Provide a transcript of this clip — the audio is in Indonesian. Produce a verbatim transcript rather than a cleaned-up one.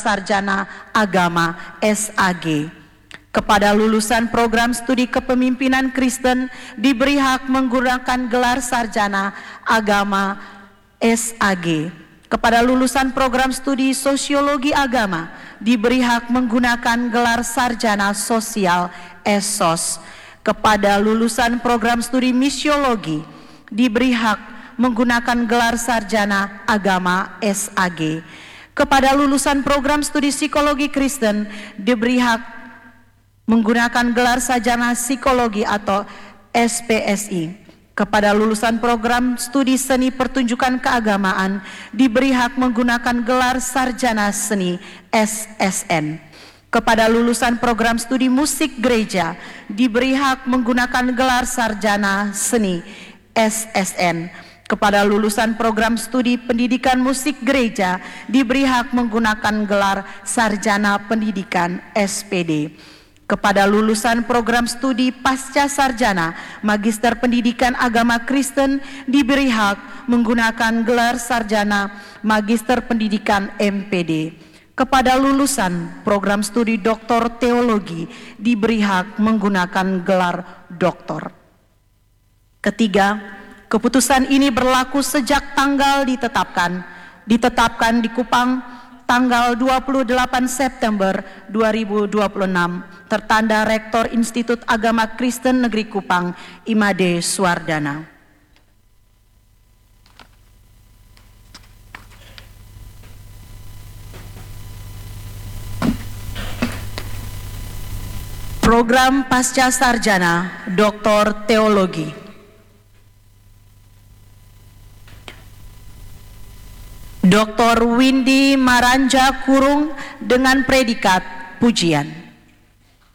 sarjana agama S A G. Kepada lulusan program studi kepemimpinan Kristen diberi hak menggunakan gelar sarjana agama S A G. Kepada lulusan program studi sosiologi agama diberi hak menggunakan gelar sarjana sosial S O S. Kepada lulusan program studi misiologi diberi hak menggunakan gelar sarjana agama S A G. Kepada lulusan program studi psikologi Kristen diberi hak menggunakan gelar sarjana psikologi atau S P S I. Kepada lulusan program studi seni pertunjukan keagamaan diberi hak menggunakan gelar sarjana seni S S N. Kepada lulusan program studi musik gereja diberi hak menggunakan gelar sarjana seni S S N. Kepada lulusan program studi pendidikan musik gereja diberi hak menggunakan gelar sarjana pendidikan S P D. Kepada lulusan program studi pasca sarjana Magister Pendidikan Agama Kristen diberi hak menggunakan gelar sarjana Magister Pendidikan M P D. Kepada lulusan program studi Doktor Teologi diberi hak menggunakan gelar doktor. Ketiga, keputusan ini berlaku sejak tanggal ditetapkan, ditetapkan di Kupang tanggal dua puluh delapan September dua ribu dua puluh enam, tertanda Rektor Institut Agama Kristen Negeri Kupang, Imade Suwardana. Program Pasca Sarjana Doktor Teologi. Doktor Windy Maranja Kurung dengan predikat pujian.